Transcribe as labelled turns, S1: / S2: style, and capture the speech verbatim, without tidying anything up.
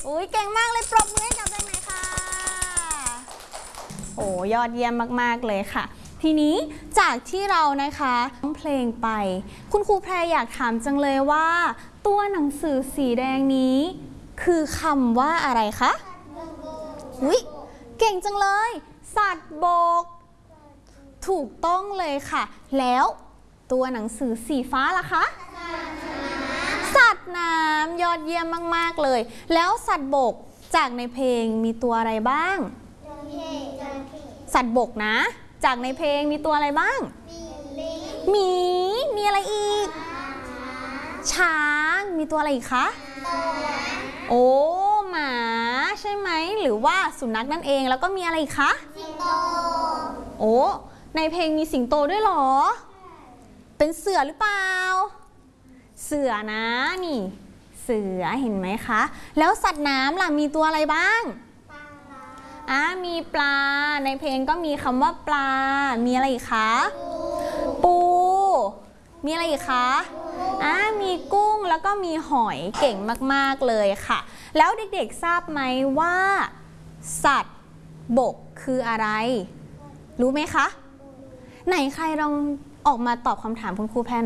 S1: อุ้ยเก่งมากเลยปรบมือให้กับเด็กหน่อยค่ะโอ้ยอดเยี่ยมมากๆเลยค่ะทีนี้จากที่เรานะคะร้องเพลงไปคุณครูแพรอยากถามจังเลยว่าตัวหนังสือสีแดงนี้คือคำว่าอะไรคะอุ้ยเก่งจังเลยสัตว์บกถูกต้องเลยค่ะแล้วตัวหนังสือสีฟ้าล่ะคะสัตว์น้ำยอดเยี่ยมมากๆเลยแล้วสัตว์บกจากในเพลงมีตัวอะไรบ้างสัตว์บกนะจากในเพลงมีตัวอะไรบ้างหมีมีอะไรอีกช้างมีตัวอะไรอีกคะโอ้หมาใช่ไหมหรือว่าสุนัขนั่นเองแล้วก็มีอะไรอีกคะสิงโตโอ้ในเพลงมีสิงโตด้วยเหรอเป็นเสือหรือเปล่าเสือนะนี่เสือเห็นไหมคะแล้วสัตว์น้ำล่ะมีตัวอะไรบ้างอ่ามีปลาในเพลงก็มีคำว่าปลามีอะไรอีกคะปูมีอะไรอีกคะอ่ามีกุ้งแล้วก็มีหอยเก่งมากๆเลยค่ะแล้วเด็กๆทราบไหมว่าสัตว์บกคืออะไรรู้ไหมคะไหนใครลองออกมาตอบคำถามคุณครูแพน